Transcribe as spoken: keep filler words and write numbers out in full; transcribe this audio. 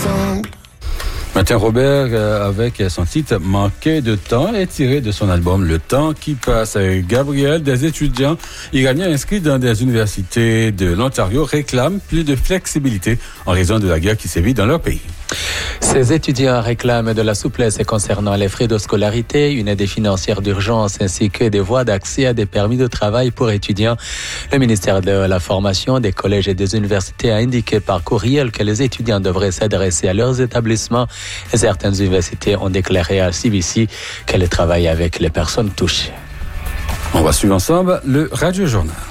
ensemble. Martin Robert, euh, avec son titre « Manquer de temps » est tiré de son album « Le temps qui passe ». Gabriel, des étudiants iraniens inscrits dans des universités de l'Ontario réclament plus de flexibilité en raison de la guerre qui sévit dans leur pays. Ces étudiants réclament de la souplesse concernant les frais de scolarité, une aide financière d'urgence ainsi que des voies d'accès à des permis de travail pour étudiants. Le ministère de la Formation, des collèges et des universités a indiqué par courriel que les étudiants devraient s'adresser à leurs établissements et certaines universités ont déclaré à C B C qu'elles travaillent avec les personnes touchées. On va suivre ensemble le Radio Journal.